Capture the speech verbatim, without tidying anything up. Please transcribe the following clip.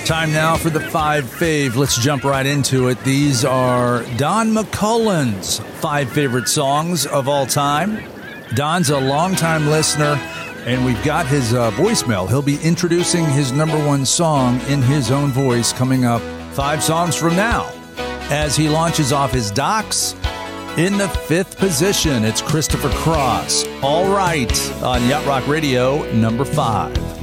Time now for the five fave. Let's jump right into it. These are Don McCullen's five favorite songs of all time. Don's a longtime listener, and we've got his uh, voicemail. He'll be introducing his number one song in his own voice coming up five songs from now. As he launches off his docs, in the fifth position, it's Christopher Cross. All Right on Yacht Rock Radio, number five.